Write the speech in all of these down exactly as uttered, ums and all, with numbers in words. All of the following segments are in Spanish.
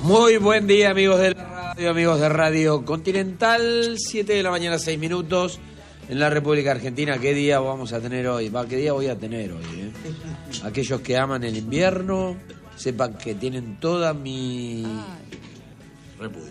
Muy buen día, amigos de la radio, amigos de Radio Continental. siete de la mañana, seis minutos en la República Argentina. ¿Qué día vamos a tener hoy? Va, ¿qué día voy a tener hoy? Eh? Aquellos que aman el invierno, sepan que tienen toda mi repudio.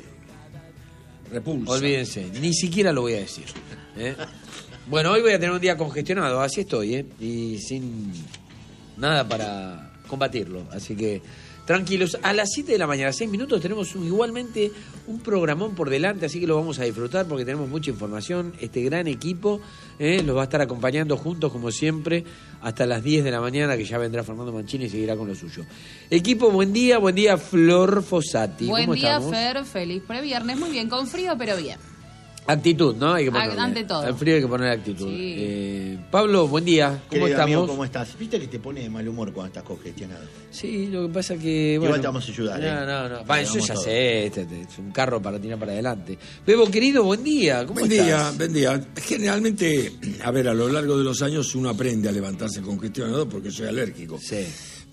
Repulsa. Olvídense, ni siquiera lo voy a decir. ¿eh? Bueno, hoy voy a tener un día congestionado, así estoy, ¿eh? Y sin nada para combatirlo. Así que tranquilos, a las siete de la mañana, seis minutos, tenemos un, igualmente un programón por delante, así que lo vamos a disfrutar porque tenemos mucha información. Este gran equipo eh, los va a estar acompañando juntos, como siempre, hasta las diez de la mañana, que ya vendrá Fernando Mancini y seguirá con lo suyo. Equipo, buen día, buen día, Flor Fossati. Buen ¿Cómo día, estamos? Fer, feliz previernes, muy bien, con frío, pero bien. Actitud, ¿no? Hay que ponerle. Ante todo. Al frío hay que poner actitud. Sí. Eh, Pablo, buen día. ¿Cómo Querido estamos? amigo, ¿cómo estás? ¿Viste que te pone de mal humor cuando estás congestionado? Sí, lo que pasa que... Igual Bueno, te vamos a ayudar, No, ¿eh? no, no. Te Va, eso ayudamos ya todos. sé. Este, este, es un carro para tirar para adelante. Bebo, querido, buen día. ¿Cómo Buen estás? día, buen día. Generalmente, a ver, a lo largo de los años uno aprende a levantarse congestionado porque soy alérgico. Sí.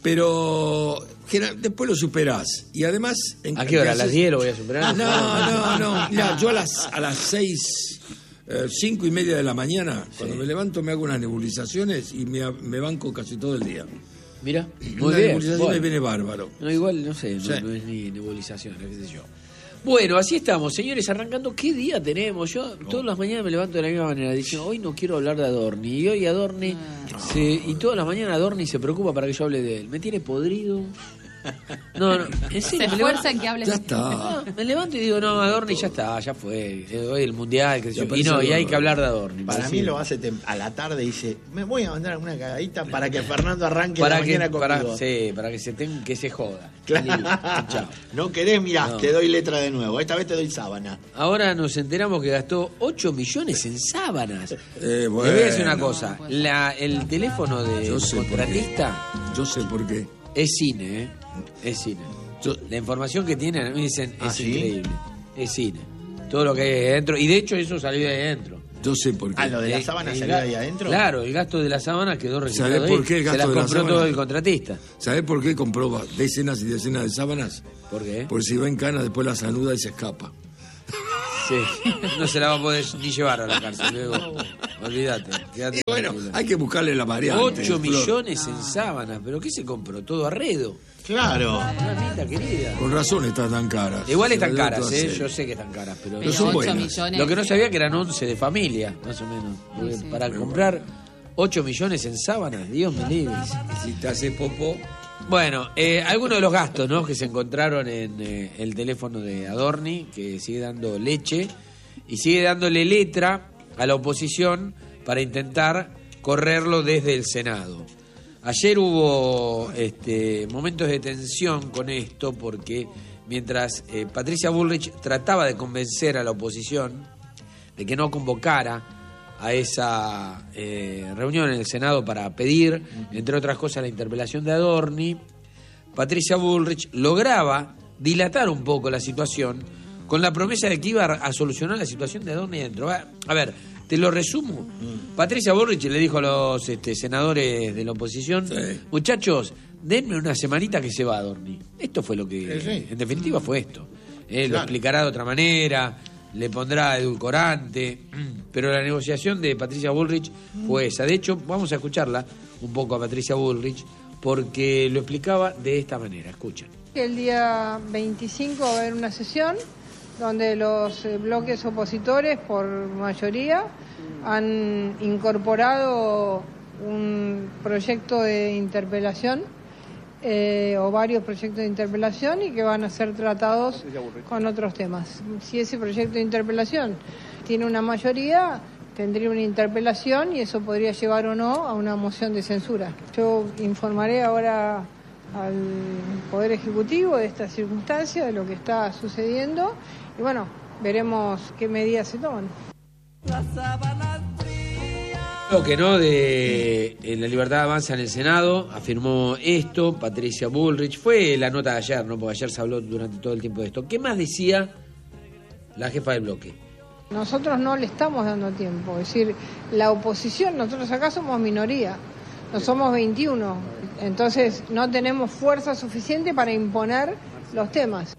Pero general- después lo superás. Y además... en- ¿A qué hora? ¿A haces- las diez lo voy a superar? No, no, no. Mira, yo a las, a las seis, eh, cinco y media de la mañana, cuando me levanto me hago unas nebulizaciones y me, me banco casi todo el día. Mira, muy Una bien. nebulización Bueno. me viene bárbaro. No, igual, no sé, no, Sí. no es ni nebulización, qué sé yo. Bueno, así estamos, señores, arrancando. ¿Qué día tenemos? Yo todas las mañanas me levanto de la misma manera, diciendo, hoy no quiero hablar de Adorni. Y hoy Adorni, se, y todas las mañanas Adorni se preocupa para que yo hable de él. Me tiene podrido. No, no, en Se serio, me esfuerza levanto, en que hables. Ya está. no, me levanto y digo, no, Adorni ya está, ya fue. eh, Hoy el mundial, qué sé yo. Ya Y parece no, y hay Adorni. que hablar de Adorni. Para Sí. mí lo hace tem- a la tarde y dice, me voy a mandar una cagadita para que Fernando arranque para la que, mañana para, conmigo. sí, para que se ten, que se joda. Claro. Listo, chao. No querés, mirá, No. te doy letra de nuevo. Esta vez te doy sábana. Ahora nos enteramos que gastó ocho millones en sábanas. Eh, Le voy a decir una bueno, cosa. La, el teléfono de Yo sé por qué. contratista Yo sé por qué. es cine, ¿eh? Es cine. Yo- La información que tienen, a mí dicen, ¿Ah, es sí? increíble. Es cine. Todo lo que hay ahí adentro. Y de hecho eso salió de ahí adentro. Yo sé por qué. Ah, lo de la Eh, sábana el salió ga- de ahí adentro. Claro, el gasto de la sábana quedó registrado ¿Sabés ahí. por qué el Se gasto las de la compró sábana? todo el contratista. ¿Sabés por qué compró decenas y decenas de sábanas? ¿Por qué? Porque si va en cana, después las anuda y se escapa. Sí. No se la va a poder ni llevar a la cárcel. Luego, olvídate. Quédate Y bueno, tranquilo. hay que buscarle la variante. ocho Flor. millones en sábanas. ¿Pero qué se compró? Todo arredo. Claro. Mamita querida. Con razón están tan caras. Igual Se están las caras, dato a ¿eh? hacer. Yo sé que están caras, pero... Pero son ocho buenas. millones. Lo que no sabía que eran once de familia, más o menos. Porque Sí. para comprar ocho millones en sábanas, Dios me libre. Si te hace popó, Bueno, eh, algunos de los gastos, ¿no?, que se encontraron en eh, el teléfono de Adorni, que sigue dando leche y sigue dándole letra a la oposición para intentar correrlo desde el Senado. Ayer hubo este, momentos de tensión con esto porque mientras eh, Patricia Bullrich trataba de convencer a la oposición de que no convocara a esa eh, reunión en el Senado para pedir, entre otras cosas, la interpelación de Adorni, Patricia Bullrich lograba dilatar un poco la situación con la promesa de que iba a solucionar la situación de Adorni adentro. Va, a ver, te lo resumo. Patricia Bullrich le dijo a los este, senadores de la oposición, Sí. muchachos, denme una semanita que se va Adorni. Esto fue lo que, Sí, sí. en definitiva, fue esto. Eh, Lo Claro. explicará de otra manera, le pondrá edulcorante, pero la negociación de Patricia Bullrich fue esa. De hecho, vamos a escucharla un poco a Patricia Bullrich, porque lo explicaba de esta manera. Escuchen. El día veinticinco va a haber una sesión donde los eh, bloques opositores, por mayoría, han incorporado un proyecto de interpelación eh, o varios proyectos de interpelación y que van a ser tratados con otros temas. Si ese proyecto de interpelación tiene una mayoría, tendría una interpelación y eso podría llevar o no a una moción de censura. Yo informaré ahora al Poder Ejecutivo de esta circunstancia, de lo que está sucediendo y bueno, veremos qué medidas se toman. Lo que no de eh, la libertad avanza en el Senado, afirmó esto Patricia Bullrich. Fue la nota de ayer, ¿no? Porque ayer se habló durante todo el tiempo de esto. ¿Qué más decía la jefa del bloque? Nosotros no le estamos dando tiempo, es decir, la oposición, nosotros acá somos minoría, no somos veintiuno, entonces no tenemos fuerza suficiente para imponer los temas.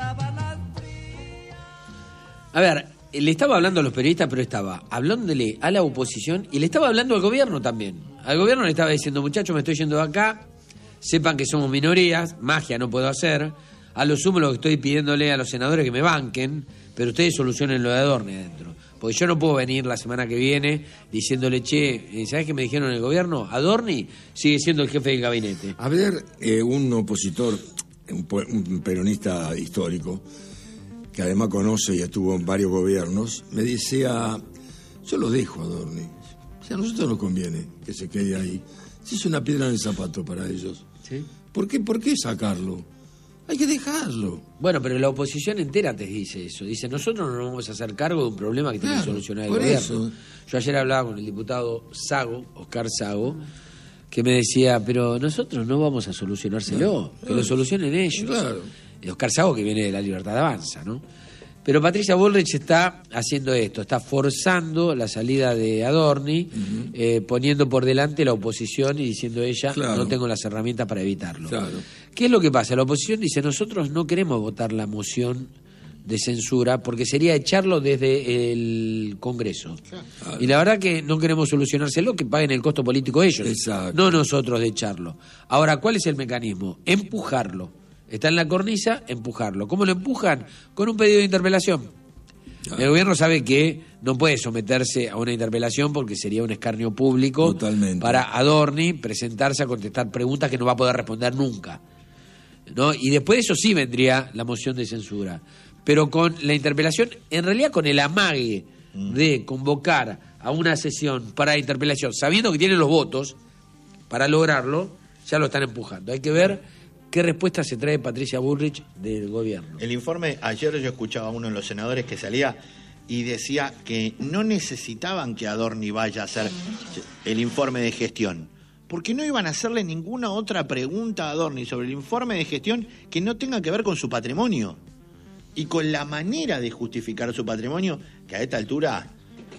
A ver, le estaba hablando a los periodistas, pero estaba hablándole a la oposición y le estaba hablando al gobierno también. Al gobierno le estaba diciendo, muchachos, me estoy yendo de acá, sepan que somos minorías, magia no puedo hacer, a lo sumo lo que estoy pidiéndole a los senadores que me banquen, pero ustedes solucionen lo de Adorni adentro. Porque yo no puedo venir la semana que viene diciéndole, che, ¿sabes qué me dijeron en el gobierno? Adorni sigue siendo el jefe del gabinete. A ver, eh, un opositor, un, un peronista histórico, que además conoce y estuvo en varios gobiernos, me decía, yo lo dejo a Adorni. Si a nosotros nos conviene que se quede ahí. Si es una piedra en el zapato para ellos. ¿Sí? ¿Por qué, ¿Por qué sacarlo? Hay que dejarlo. Bueno, pero la oposición entera te dice eso. Dice, nosotros no nos vamos a hacer cargo de un problema que tiene Claro, que solucionar el por gobierno. eso. Yo ayer hablaba con el diputado Sago, Oscar Sago, que me decía, pero nosotros no vamos a solucionárselo, que lo solucionen ellos. Claro. Y Oscar Sago, que viene de la Libertad de Avanza, ¿no? Pero Patricia Bullrich está haciendo esto, está forzando la salida de Adorni, uh-huh. eh, poniendo por delante la oposición y diciendo ella, claro. no tengo las herramientas para evitarlo. Claro. ¿Qué es lo que pasa? La oposición dice, nosotros no queremos votar la moción de censura porque sería echarlo desde el Congreso. Claro. Y la verdad que no queremos solucionárselo, que paguen el costo político ellos, Exacto. no nosotros de echarlo. Ahora, ¿cuál es el mecanismo? Empujarlo. Está en la cornisa, empujarlo. ¿Cómo lo empujan? Con un pedido de interpelación. Ah. El gobierno sabe que no puede someterse a una interpelación porque sería un escarnio público. Totalmente. Para Adorni presentarse a contestar preguntas que no va a poder responder nunca, ¿no? Y después de eso sí vendría la moción de censura. Pero con la interpelación, en realidad con el amague mm. de convocar a una sesión para interpelación, sabiendo que tienen los votos para lograrlo, ya lo están empujando. Hay que ver ¿qué respuesta se trae Patricia Bullrich del gobierno? El informe, ayer yo escuchaba a uno de los senadores que salía y decía que no necesitaban que Adorni vaya a hacer el informe de gestión, porque no iban a hacerle ninguna otra pregunta a Adorni sobre el informe de gestión que no tenga que ver con su patrimonio y con la manera de justificar su patrimonio, que a esta altura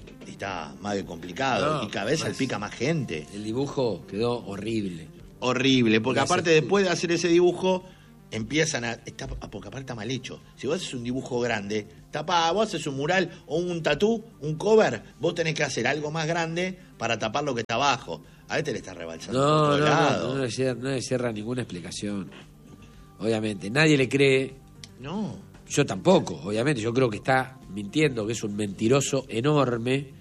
está más que complicado, no, y cada vez salpica más gente. El dibujo quedó horrible. Horrible, porque aparte después de hacer ese dibujo empiezan a... Está, porque aparte está mal hecho. Si vos haces un dibujo grande, tapá, vos haces un mural o un tatú, un cover, vos tenés que hacer algo más grande para tapar lo que está abajo. A este le está rebalsando no, por otro no, lado. No, no, le cierra, no le cierra ninguna explicación. Obviamente, nadie le cree. No. Yo tampoco, obviamente. Yo creo que está mintiendo, que es un mentiroso enorme.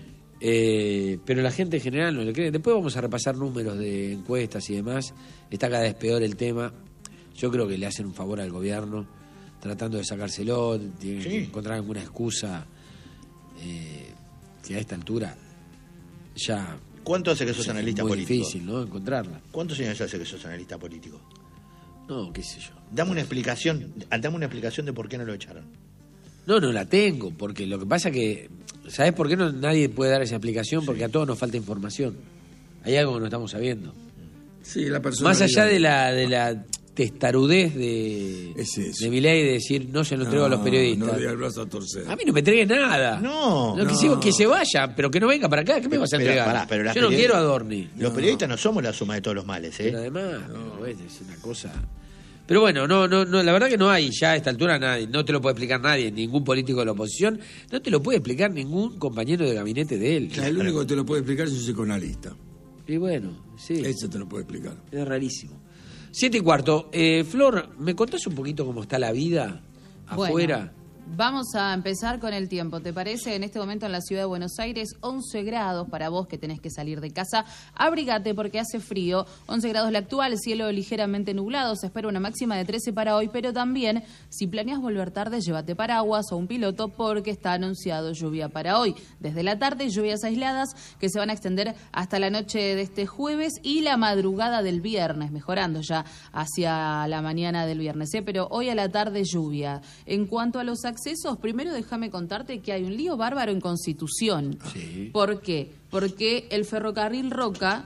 Eh, pero la gente en general no le cree. Después vamos a repasar números de encuestas y demás. Está cada vez peor el tema. Yo creo que le hacen un favor al gobierno tratando de sacárselo, tienen sí. que encontrar alguna excusa eh, que a esta altura ya... ¿Cuánto hace que sos sí, analista es muy político? difícil, ¿no? Encontrarla. ¿Cuántos años hace que sos analista político? No, qué sé yo. Dame una explicación, dame una explicación de por qué no lo echaron. No, no la tengo, porque lo que pasa que... ¿Sabés por qué no nadie puede dar esa explicación? Porque sí. a todos nos falta información. Hay algo que no estamos sabiendo. Sí, la persona... Más allá de la, de la testarudez de, de Milei de decir no se lo entrego no, a los periodistas. No le el brazo a torcer. A mí no me entregues nada. No. no, no. Que, se, que se vaya, pero que no venga para acá. ¿Qué me pero, vas a entregar? Pero, pará, pero Yo no quiero a Adorni. Los no. periodistas no somos la suma de todos los males, ¿eh? Pero además, no. es una cosa... Pero bueno, no, no, no, la verdad que no hay ya a esta altura nadie, no te lo puede explicar nadie, ningún político de la oposición, no te lo puede explicar ningún compañero de gabinete de él. Claro, el único que te lo puede explicar es un psicoanalista. Y bueno, sí. Eso te lo puede explicar. Es rarísimo. Siete y cuarto. Eh, Flor, ¿me contás un poquito cómo está la vida afuera? Bueno, vamos a empezar con el tiempo. ¿Te parece? En este momento en la ciudad de Buenos Aires, once grados para vos que tenés que salir de casa. Abrigate porque hace frío. once grados la actual, cielo ligeramente nublado. Se espera una máxima de trece para hoy, pero también, si planeas volver tarde, llévate paraguas o un piloto porque está anunciado lluvia para hoy. Desde la tarde, lluvias aisladas que se van a extender hasta la noche de este jueves y la madrugada del viernes, mejorando ya hacia la mañana del viernes, ¿eh? Pero hoy a la tarde lluvia. En cuanto a los accesos, primero déjame contarte que hay un lío bárbaro en Constitución. Sí. ¿Por qué? Porque el ferrocarril Roca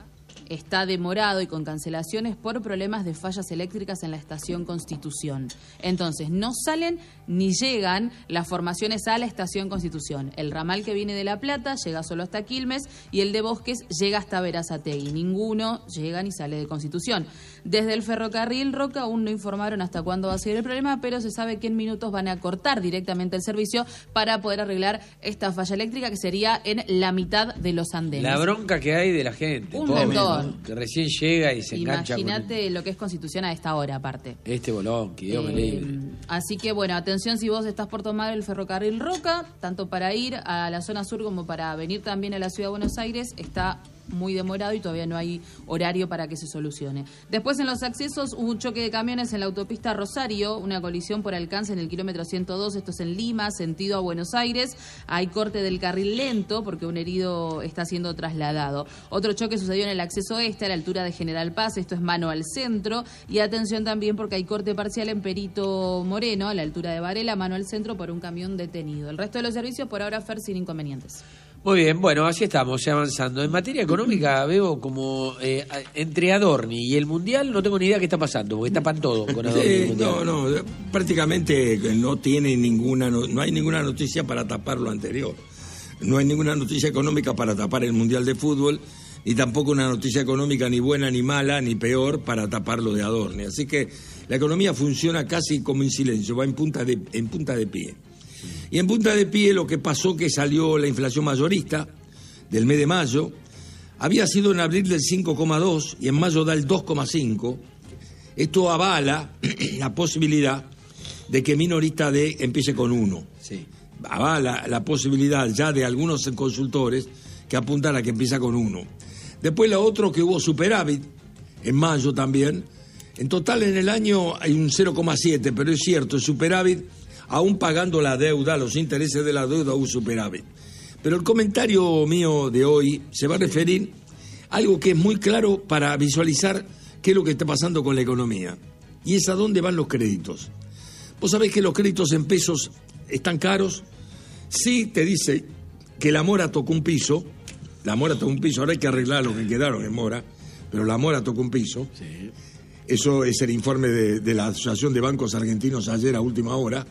está demorado y con cancelaciones por problemas de fallas eléctricas en la estación Constitución. Entonces, no salen ni llegan las formaciones a la estación Constitución. El ramal que viene de La Plata llega solo hasta Quilmes y el de Bosques llega hasta Berazategui. Ninguno llega ni sale de Constitución. Desde el ferrocarril Roca aún no informaron hasta cuándo va a ser el problema, pero se sabe que en minutos van a cortar directamente el servicio para poder arreglar esta falla eléctrica que sería en la mitad de los andenes. La bronca que hay de la gente. Un pobre, montón. ¿no? Que recién llega y se engancha. Imagínate con lo que es Constitución a esta hora, aparte. este bolón, que Dios me Eh, libre. así que bueno, atención si vos estás por tomar el ferrocarril Roca, tanto para ir a la zona sur como para venir también a la ciudad de Buenos Aires, está muy demorado y todavía no hay horario para que se solucione. Después en los accesos hubo un choque de camiones en la autopista Rosario, una colisión por alcance en el kilómetro ciento dos, esto es en Lima, sentido a Buenos Aires. Hay corte del carril lento porque un herido está siendo trasladado. Otro choque sucedió en el acceso este a la altura de General Paz, esto es mano al centro. Y atención también porque hay corte parcial en Perito Moreno, a la altura de Varela, mano al centro por un camión detenido. El resto de los servicios por ahora, Fer, sin inconvenientes. Muy bien, bueno, así estamos, avanzando. En materia económica veo como eh, entre Adorni y el Mundial no tengo ni idea qué está pasando, porque tapan todo con Adorni. y el Eh, Mundial. no, no, prácticamente no tiene ninguna, no, no hay ninguna noticia para tapar lo anterior. No hay ninguna noticia económica para tapar el Mundial de Fútbol, ni tampoco una noticia económica ni buena, ni mala, ni peor para tapar lo de Adorni. Así que la economía funciona casi como en silencio, va en punta de, en punta de pie. Y en punta de pie lo que pasó que salió la inflación mayorista del mes de mayo, había sido en abril del cinco coma dos y en mayo da el dos coma cinco. Esto avala la posibilidad de que minorista D empiece con uno. Sí. Avala la posibilidad ya de algunos consultores que apuntan a que empieza con uno. Después lo otro que hubo superávit en mayo también. En total en el año hay un cero coma siete, pero es cierto, el superávit, aún pagando la deuda, los intereses de la deuda, hubo superávit. Pero el comentario mío de hoy se va a referir a algo que es muy claro para visualizar qué es lo que está pasando con la economía. Y es a dónde van los créditos. Vos sabés que los créditos en pesos están caros. Sí te dice que la mora tocó un piso. La mora tocó un piso. Ahora hay que arreglar lo que quedaron en mora. Pero la mora tocó un piso. Sí. Eso es el informe de, de la Asociación de Bancos Argentinos ayer a última hora.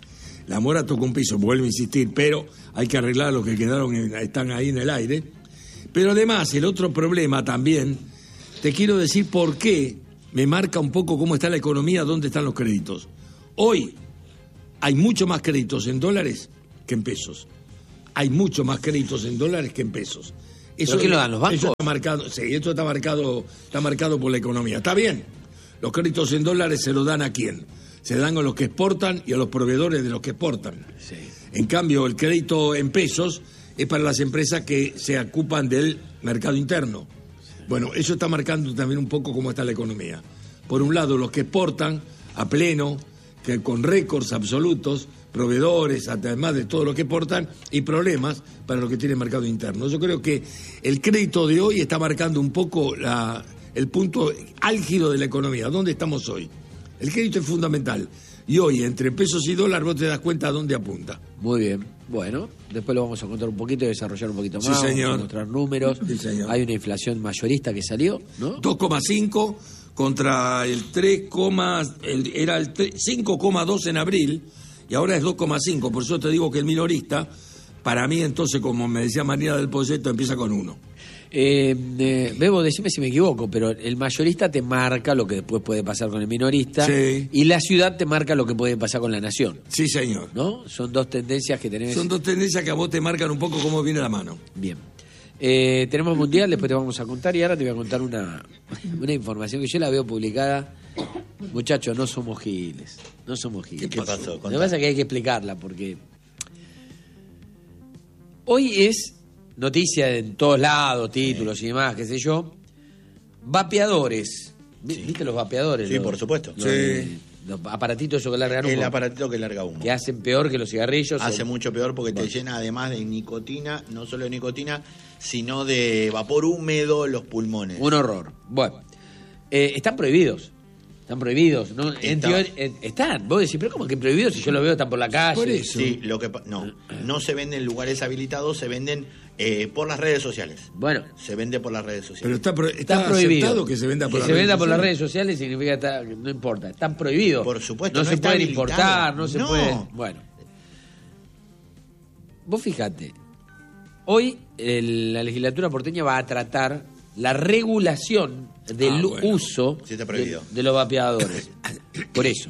La mora tocó un piso, vuelvo a insistir, pero hay que arreglar lo que quedaron, en, están ahí en el aire. Pero además, el otro problema también, te quiero decir por qué me marca un poco cómo está la economía, dónde están los créditos. Hoy hay mucho más créditos en dólares que en pesos. Hay mucho más créditos en dólares que en pesos. Eso, ¿Pero qué lo dan los bancos? Eso está marcado, sí, esto está marcado, está marcado por la economía. Está bien, los créditos en dólares se los dan a quién. Se dan a los que exportan y a los proveedores de los que exportan. Sí. En cambio, el crédito en pesos es para las empresas que se ocupan del mercado interno. Bueno, eso está marcando también un poco cómo está la economía. Por un lado, los que exportan a pleno, que con récords absolutos, proveedores, además de todo lo que exportan, y problemas para los que tienen mercado interno. Yo creo que el crédito de hoy está marcando un poco la, el punto álgido de la economía. ¿Dónde estamos hoy? El crédito es fundamental. Y hoy, entre pesos y dólares, vos te das cuenta a dónde apunta. Muy bien. Bueno, después lo vamos a contar un poquito y desarrollar un poquito Sí, más. señor. Vamos a mostrar números. Sí, señor. Hay una inflación mayorista que salió, ¿no? dos coma cinco contra el tres, el, era el cinco coma dos en abril y ahora es dos coma cinco. Por eso te digo que el minorista, para mí entonces, como me decía María del Poyeto, empieza con uno. Eh, eh, Bebo, decime si me equivoco, pero el mayorista te marca lo que después puede pasar con el minorista, Sí. y la ciudad te marca lo que puede pasar con la nación, Sí, señor. ¿no? Son dos tendencias que tenés. Son dos tendencias que a vos te marcan un poco cómo viene la mano. Bien. Eh, tenemos Mundial, después te vamos a contar, y ahora te voy a contar una, una información que yo la veo publicada. Muchachos, no somos giles. No somos giles. ¿Qué pasó? Lo que pasa es que hay que explicarla, porque hoy es noticia en todos lados, títulos y demás, qué sé yo. Vapeadores. Sí. ¿Viste los vapeadores? Sí, Los- por supuesto. los- Sí. Los aparatitos esos que largan humo, El aparatito que larga humo. que hacen peor que los cigarrillos. Hace o- mucho peor porque te llena además de nicotina, no solo de nicotina, sino de vapor húmedo los pulmones. Un horror. Bueno, eh, están prohibidos. Están prohibidos, ¿no? En Está- teoría, eh, están. Vos decís, pero ¿cómo que prohibidos si yo lo veo están por la calle? Por eso. Sí, lo que pa- no, no se venden en lugares habilitados, se venden eh, por las redes sociales. Bueno, Se vende por las redes sociales. Pero está, pro- está, está prohibido. aceptado que se venda por que las se redes venda por las sociales. redes sociales significa que está- que no importa. Están prohibidos. Por supuesto, No, no se está pueden habilitado. importar, no se No. puede. Bueno. Vos fijate, hoy el- la legislatura porteña va a tratar la regulación del Ah, bueno. uso Sí, está de, prohibido. de los vapeadores. Por eso.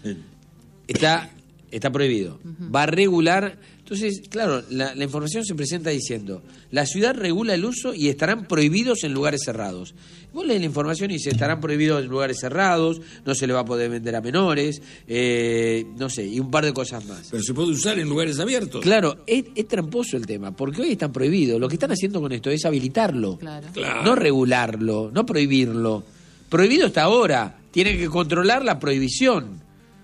Está, está prohibido. Va a regular. Entonces, claro, la, la información se presenta diciendo: la ciudad regula el uso y estarán prohibidos en lugares cerrados. Vos lees la información y dice: estarán prohibidos en lugares cerrados, no se le va a poder vender a menores, eh, no sé, y un par de cosas más. Pero se puede usar en lugares abiertos. Claro, es, es tramposo el tema, porque hoy están prohibidos. Lo que están haciendo con esto es habilitarlo, Claro. Claro. no regularlo, no prohibirlo. Prohibido está ahora, tienen que controlar la prohibición.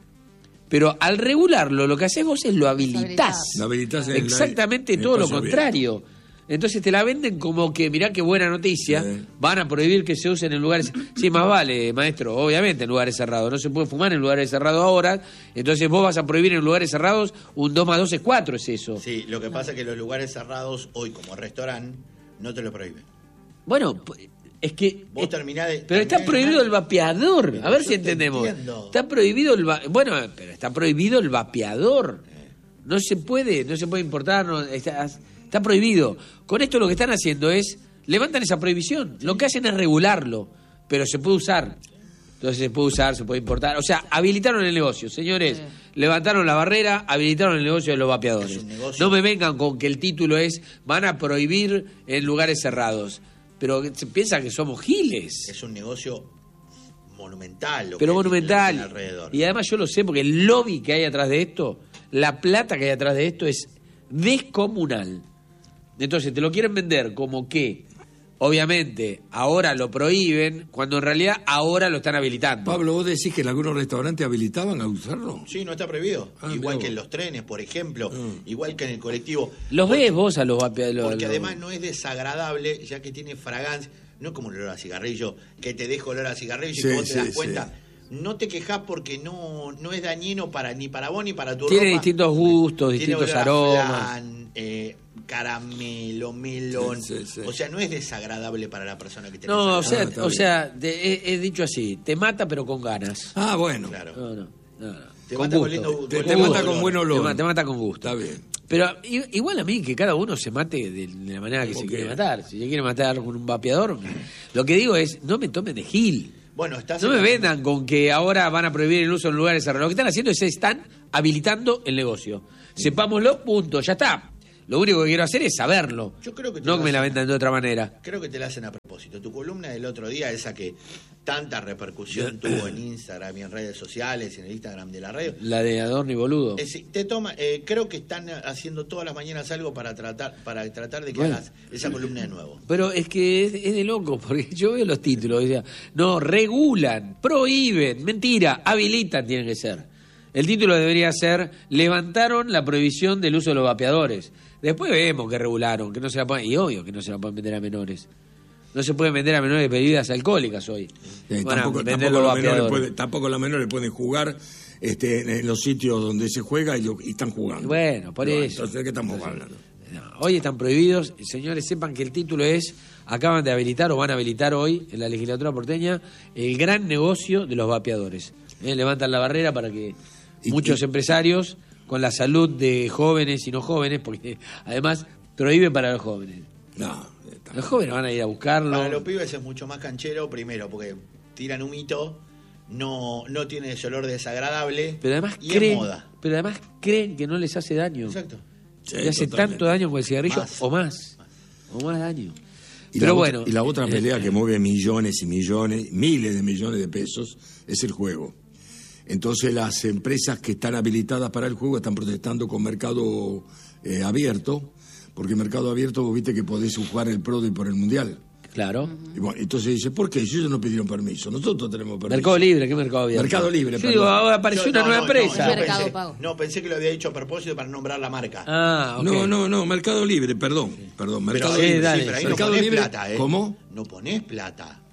Pero al regularlo, lo que haces vos es lo habilitás. Lo habilitás en el- Exactamente en el todo lo espacio contrario. Entonces te la venden como que, mirá qué buena noticia, Sí. van a prohibir que se usen en lugares... Sí, más vale, maestro, obviamente en lugares cerrados. No se puede fumar en lugares cerrados ahora, entonces vos vas a prohibir en lugares cerrados un dos más dos es cuatro, es eso. Sí, lo que pasa es que los lugares cerrados, hoy como restaurante, no te lo prohíben. Bueno, p- es que... Vos es- terminás de- pero está terminás de prohibido ganar. el vapeador. Pero A ver yo si te entendemos. entiendo. Está prohibido el... va- Bueno, pero está prohibido el vapeador. No se puede, no se puede importar, no, está, está prohibido. Con esto lo que están haciendo es, levantan esa prohibición. Lo que hacen es regularlo, pero se puede usar. Entonces se puede usar, se puede importar. O sea, habilitaron el negocio, señores. Sí. Levantaron la barrera, habilitaron el negocio de los vapeadores. Es un negocio. No me vengan con que el título es, van a prohibir en lugares cerrados. Pero se piensa que somos giles. Es un negocio monumental. Lo Pero que- lo que monumental. tiene alrededor. Y además yo lo sé porque el lobby que hay atrás de esto, la plata que hay atrás de esto es descomunal. Entonces te lo quieren vender como que, obviamente, ahora lo prohíben, cuando en realidad ahora lo están habilitando. Pablo, ¿vos decís que en algunos restaurantes habilitaban a usarlo? Sí, no está prohibido. Ah, igual mirá que en vos. los trenes, por ejemplo, Mm. igual que en el colectivo. ¿Los ves vos a los vapeadores? Porque además no es desagradable, ya que tiene fragancia. No es como el olor a cigarrillo, que te deja olor a cigarrillo Sí, y que vos te sí, das sí. cuenta. No te quejás porque no, no es dañino para ni para vos ni para tu Tiene ropa. distintos gustos, Tiene distintos olor a aromas. flan, eh, caramelo, melón. Sí, sí, sí. O sea, no es desagradable para la persona que tiene No, o esa- sea, Ah, está o bien. sea de- he, he dicho así, te mata pero con ganas. Ah, bueno. Claro. No, no, no, no. Te Con mata con gusto. lindo- Te, con te lindo mata olor. con buen Te olor. ma- te mata con gusto. Está bien. Pero i- igual a mí que cada uno se mate de, de la manera que Como se quiere quiera. matar. Si se quiere matar con un vapeador, lo que digo es, no me tomen de gil. Bueno, estás No me en- vendan con que ahora van a prohibir el uso en lugares cerrados. Lo que están haciendo es están habilitando el negocio. Sepámoslo, punto, ya está. Lo único que quiero hacer es saberlo. Yo creo que te no lo que me la hacen. vendan de otra manera. Creo que te la hacen a propósito. Tu columna del otro día, esa que tanta repercusión tuvo en Instagram y en redes sociales, en el Instagram de la radio, La de Adorno y Boludo. es decir, te toma, eh, creo que están haciendo todas las mañanas algo para tratar, para tratar de que Bueno. hagas esa columna de nuevo. Pero es que es, es de loco, porque yo veo los títulos, decía, no, regulan, prohíben, mentira, habilitan tienen que ser. El título debería ser, levantaron la prohibición del uso de los vapeadores. Después vemos que regularon, que no se la pueden, y obvio que no se la pueden vender a menores. No se pueden vender a menores bebidas alcohólicas hoy. Eh, Van a tampoco, vender tampoco, los los menores vapeadores. pueden, tampoco los menores pueden jugar este, en los sitios donde se juega y, lo- y están jugando. Bueno, por No, eso. Entonces, ¿de qué estamos hablando? No, hoy están prohibidos. Señores, sepan que el título es, acaban de habilitar o van a habilitar hoy en la legislatura porteña el gran negocio de los vapeadores. Eh, levantan la barrera para que Y- muchos y- empresarios, con la salud de jóvenes y no jóvenes, porque además prohíben para los jóvenes. No, está- Los jóvenes van a ir a buscarlo. Para los pibes es mucho más canchero, primero, porque tiran humito, no, no tiene ese olor desagradable pero además y creen, es moda. pero además creen que no les hace daño. Exacto. Sí, Le hace totalmente. tanto daño con el cigarrillo Más. o más. O más daño. Y Pero la bueno. otra, y la otra pelea que mueve millones y millones, miles de millones de pesos, es el juego. Entonces las empresas que están habilitadas para el juego están protestando con mercado eh, abierto, porque mercado abierto vos viste que podés jugar el Pro y por el Mundial. Claro. Y bueno, entonces dice, ¿por qué? Si ellos no pidieron permiso, nosotros tenemos permiso. Mercado Libre, ¿qué Mercado Abierto? Mercado Libre, Yo perdón. digo, ahora apareció Yo- una no, nueva no, no, empresa. yo Mercado pensé- Pago. No, pensé que lo había dicho a propósito para nombrar la marca. Ah, ok. No, no, no, Mercado Libre, perdón, perdón, Pero, Mercado sí, Libre. dale. sí, pero ahí Mercado no ponés Libre, plata, ¿eh? ¿cómo? No ponés plata.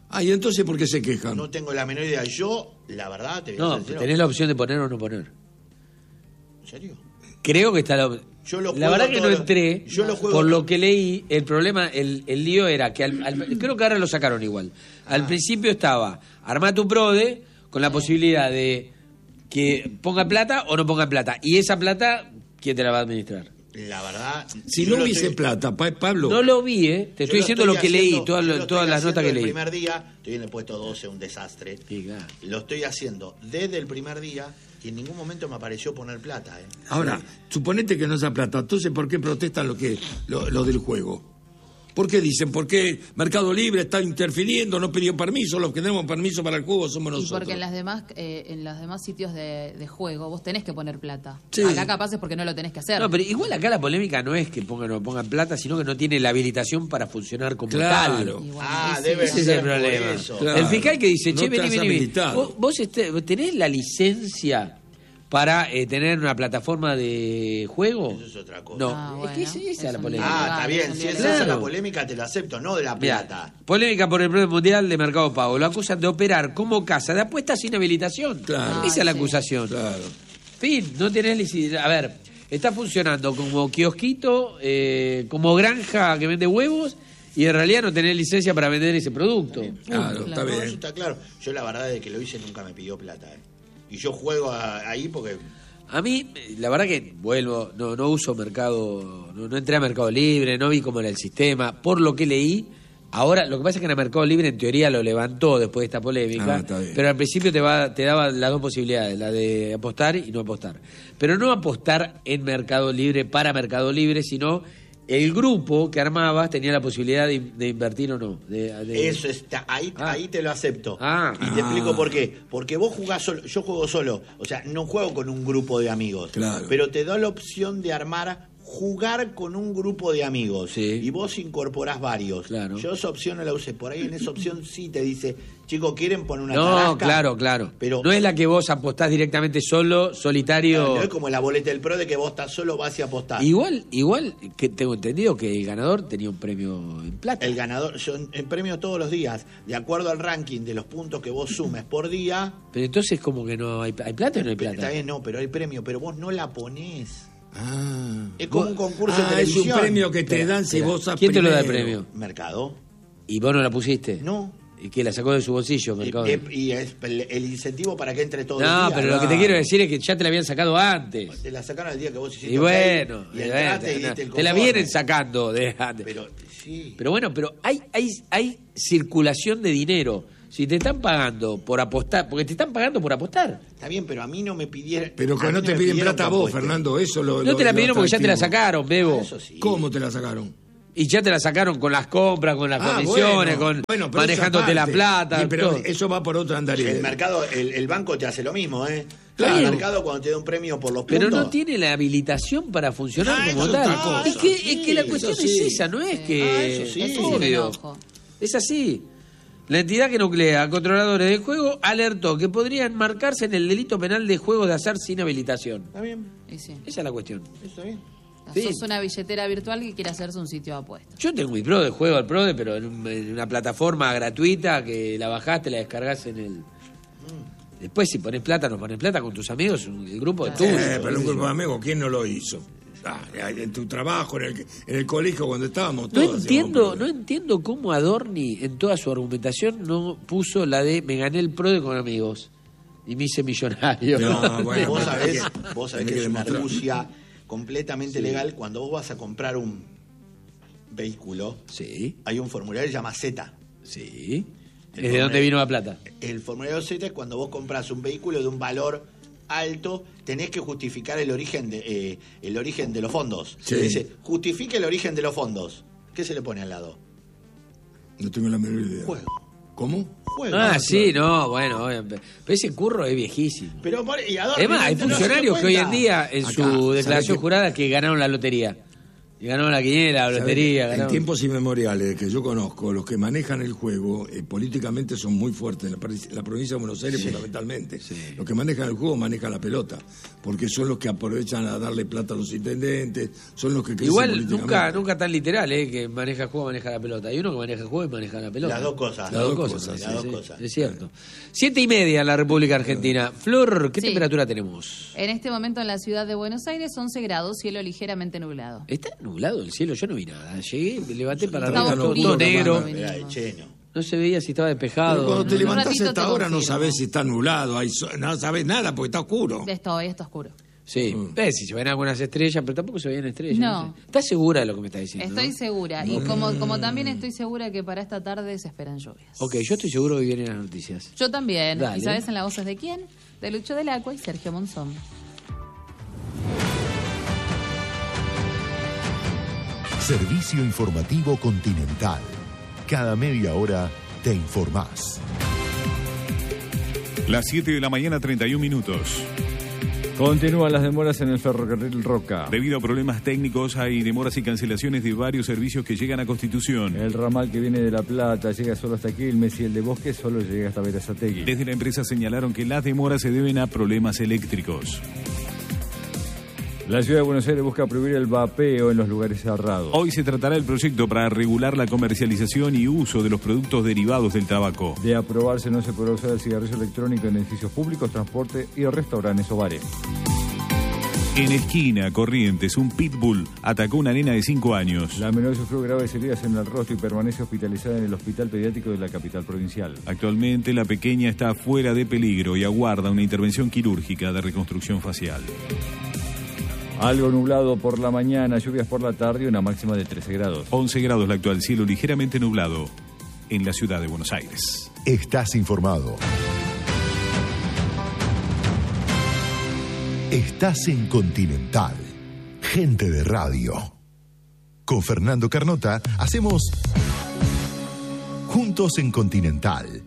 Ah, ¿y entonces por qué se quejan? No tengo la menor idea. Yo, la verdad, te voy a No, ser sincero. tenés la opción de poner o no poner. ¿En serio? Creo que está la Yo lo La juego verdad que no todo lo- entré, yo lo juego por todo. lo que leí, el problema, el, el lío era que, al, al- creo que ahora lo sacaron igual. Al Ah. principio estaba, armá tu prode con la posibilidad de que ponga plata o no ponga plata. Y esa plata, ¿quién te la va a administrar? La verdad... Si yo no lo hubiese estoy- plata, pa- Pablo... No lo vi, ¿eh? Te yo estoy diciendo lo que haciendo- leí, todas, yo lo- lo todas estoy las notas que haciendo leí. El primer día, estoy en el puesto doce, un desastre. Sí, claro. Lo estoy haciendo desde el primer día y en ningún momento me apareció poner plata. ¿eh? Ahora, suponete que no sea plata, entonces ¿por qué protestan lo que lo, lo del juego? ¿Por qué dicen? ¿Por qué Mercado Libre está interfiriendo, no pidió permiso? Los que tenemos permiso para el juego somos Y nosotros. porque en las demás eh, en los demás sitios de, de juego vos tenés que poner plata. Sí. Acá capaz es porque no lo tenés que hacer. No, pero igual acá la polémica no es que pongan o no pongan plata, sino que no tiene la habilitación para funcionar como Claro. tal. Y bueno, Ah, y sí. debe Ese es ser el por problema. eso. Claro. El fiscal que dice, No che, vení, estás vení, vení. habilitado. Vos, vos este- tenés la licencia para eh, tener una plataforma de juego. Eso es otra cosa. No, Ah, es bueno. que esa, esa es la Es un polémica. Ah, Legal, está bien. es Si es legal. esa la Claro. polémica, te lo acepto, no de la Mirá, plata. polémica por el premio mundial de Mercado Pago. Lo acusan de operar como casa de apuestas sin habilitación. Claro. Esa es la Ah, sí. acusación. Claro. Fin, no tenés licencia. A ver, está funcionando como kiosquito, eh, como granja que vende huevos y en realidad no tenés licencia para vender ese producto. Claro, está No, eso bien. está claro. Yo la verdad de que lo hice nunca me pidió plata. ¿eh? Y yo juego a- ahí porque... A mí, la verdad que vuelvo, no, no uso mercado, no, no entré a Mercado Libre, no vi cómo era el sistema. Por lo que leí, ahora, lo que pasa es que en el Mercado Libre en teoría lo levantó después de esta polémica, Ah, está bien. pero al principio te va, te daba las dos posibilidades, la de apostar y no apostar. Pero no apostar en Mercado Libre para Mercado Libre, sino el grupo que armabas tenía la posibilidad de, de invertir o no. de- de- Eso está, ahí, Ah. ahí te lo acepto. Ah. Y te Ah. explico por qué. Porque vos jugás solo, yo juego solo, o sea, no juego con un grupo de amigos. Claro. Pero te da la opción de armar, jugar con un grupo de amigos. Sí. Y vos incorporás varios. Claro. Yo esa opción no la usé. Por ahí en esa opción sí te dice, chicos, ¿quieren poner una No, tarasca? claro, claro. Pero no es la que vos apostás directamente solo, solitario. no es como la boleta del pro de que vos estás solo, vas y apostás. Igual, igual que tengo entendido que el ganador tenía un premio en plata. El ganador, yo en, en premio todos los días, de acuerdo al ranking de los puntos que vos sumes por día. Pero entonces como que no hay, hay plata o no hay plata. Está bien, no, pero hay premio, pero vos no la ponés. Ah. Es como un concurso Ah, de es un televisión. premio que te Espera, dan si espera. vos sos ¿Quién te lo da el primero. premio? Mercado. ¿Y vos no la pusiste? No. ¿Y que la sacó de su bolsillo, Y, Mercado? y- y es el, el incentivo para que entre todos los No, días. pero lo que te claro. quiero decir es que ya te la habían sacado antes. Te la sacaron el día que vos hiciste. Y ok, bueno, y y entraste bueno, y diste el te la conforme. vienen sacando de antes. Pero sí. Pero bueno, pero hay, hay, hay circulación de dinero. Si te están pagando por apostar, porque te están pagando por apostar. Está bien, pero a mí no me pidieron. Pero que a no mí te me piden pidieron plata a que vos, apueste. Fernando, eso lo No lo- te la lo pidieron porque ya te la atractivo. sacaron, Bebo. Ah, eso sí. ¿Cómo te la sacaron? Y ya te la sacaron con las compras, con las Ah, comisiones, bueno. con Bueno, pero manejándote esa la parte. plata. Y pero todo. eso va por otra andaría. El mercado, el, el banco te hace lo mismo, ¿eh? Claro. El mercado cuando te da un premio por los puntos. Pero no tiene la habilitación para funcionar Ah, como eso tal. es otra cosa. Es que, Sí, es que la eso cuestión sí. es esa, no es que... Ah, eso sí. Ese Es es el obvio. enojo. Es así. La entidad que nuclea a controladores de juego alertó que podrían marcarse en el delito penal de juego de azar sin habilitación. Está bien, Y sí. Esa es la cuestión. eso está bien. Sí. Sos una billetera virtual que quiere hacerse un sitio de apuestas. Yo tengo mi pro de juego al Prode, pero en, un- en una plataforma gratuita que la bajaste, la descargas en el... Después si pones plata, no pones plata con tus amigos, un- el grupo es tuyo. Eh, pero un grupo de amigos, ¿quién no lo hizo? Ah, en tu trabajo, en el, en el colegio, cuando estábamos No todos. entiendo, hacíamos- no entiendo cómo Adorni en toda su argumentación no puso la de me gané el Prode con amigos y me hice millonario. No, bueno, vos pero sabés, tenés que- vos sabés tenés que que es una demostrar. argucia completamente legal. Cuando vos vas a comprar un vehículo, Sí, hay un formulario que se llama Z. sí. El ¿Es de dónde formulario- vino la plata? El formulario Z es cuando vos compras un vehículo de un valor alto, tenés que justificar el origen de eh, el origen de los fondos. Sí. Dice, justifique el origen de los fondos. ¿Qué se le pone al lado? No tengo la menor idea. Juego. ¿Cómo? Juego. Ah, sí, no, bueno, obviamente. Pero ese curro es viejísimo. Pero por- y Adorni Es más, hay no se funcionarios dio que hoy en cuenta. día, en Acá, su ¿sabés declaración qué? jurada, que ganaron la lotería. Y ganó la quiniela, la lotería. En tiempos inmemoriales que yo conozco, los que manejan el juego eh, políticamente son muy fuertes. En la, en la provincia de Buenos Aires, sí, fundamentalmente. Sí. Los que manejan el juego manejan la pelota. Porque son los que aprovechan a darle plata a los intendentes. Son los que crecen igual nunca, nunca tan literal, ¿eh? Que maneja el juego, maneja la pelota. Hay uno que maneja el juego y maneja la pelota. Las dos cosas. Las, las dos, dos cosas. cosas. Sí, las sí, dos cosas. Es cierto. Siete y media en la República Argentina. Flor, ¿qué sí. temperatura tenemos? En este momento en la ciudad de Buenos Aires, once grados, cielo ligeramente nublado. ¿Está nublado el cielo? Yo no vi nada. Llegué, me levanté para arriba, todo, todo negro. No, no se veía si estaba despejado. Pero cuando te levantás a esta hora no confirmo. sabés si está nublado, hay so no sabés nada porque está oscuro. Esto, está oscuro. Sí, mm. ves si se ven algunas estrellas, pero tampoco se veían estrellas. No. no sé. ¿Estás segura de lo que me estás diciendo? Estoy ¿no? segura. Y como, como también estoy segura que para esta tarde se esperan lluvias. Ok, yo estoy seguro que vienen las noticias. Yo también. Dale. ¿Y sabes en las voces de quién? De Lucho del Acua y Sergio Monzón. Servicio informativo Continental. Cada media hora te informás. Las siete de la mañana, treinta y un minutos. Continúan las demoras en el ferrocarril Roca. Debido a problemas técnicos hay demoras y cancelaciones de varios servicios que llegan a Constitución. El ramal que viene de La Plata llega solo hasta Quilmes y el de Bosque solo llega hasta Berazategui. Desde la empresa señalaron que las demoras se deben a problemas eléctricos. La ciudad de Buenos Aires busca prohibir el vapeo en los lugares cerrados. Hoy se tratará el proyecto para regular la comercialización y uso de los productos derivados del tabaco. De aprobarse no se podrá usar el cigarrillo electrónico en edificios públicos, transporte y restaurantes o bares. En Esquina, Corrientes, un pitbull atacó a una nena de cinco años. La menor sufrió graves heridas en el rostro y permanece hospitalizada en el hospital pediátrico de la capital provincial. Actualmente la pequeña está fuera de peligro y aguarda una intervención quirúrgica de reconstrucción facial. Algo nublado por la mañana, lluvias por la tarde y una máxima de trece grados. once grados la actual, cielo ligeramente nublado en la ciudad de Buenos Aires. Estás informado. Estás en Continental. Gente de radio. Con Fernando Carnota hacemos Juntos en Continental.